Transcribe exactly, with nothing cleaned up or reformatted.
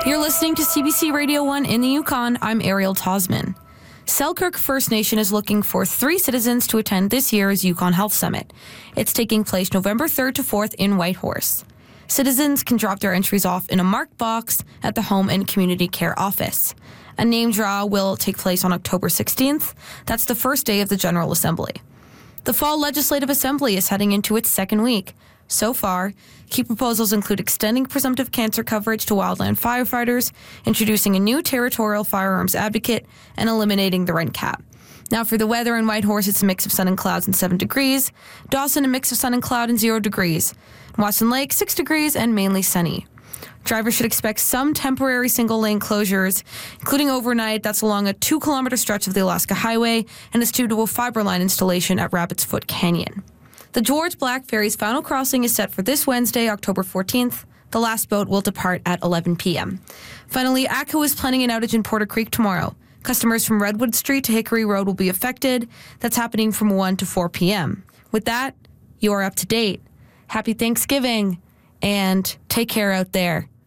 You're listening to C B C Radio one in the Yukon. I'm Ariel Tosman. Selkirk First Nation is looking for three citizens to attend this year's Yukon Health Summit. It's taking place November third to fourth in Whitehorse. Citizens can drop their entries off in a marked box at the Home and Community Care Office. A name draw will take place on October sixteenth. That's the first day of the General Assembly. The Fall Legislative Assembly is heading into its second week. So far, key proposals include extending presumptive cancer coverage to wildland firefighters, introducing a new territorial firearms advocate, and eliminating the rent cap. Now for the weather in Whitehorse, it's a mix of sun and clouds and seven degrees. Dawson, a mix of sun and cloud and zero degrees. Watson Lake, six degrees and mainly sunny. Drivers should expect some temporary single-lane closures, including overnight. That's along a two-kilometer stretch of the Alaska Highway, and it's due to a fiber line installation at Rabbit's Foot Canyon. The George Black Ferry's final crossing is set for this Wednesday, October fourteenth. The last boat will depart at eleven p.m. Finally, A C C O is planning an outage in Porter Creek tomorrow. Customers from Redwood Street to Hickory Road will be affected. That's happening from one to four p.m. With that, you are up to date. Happy Thanksgiving, and take care out there.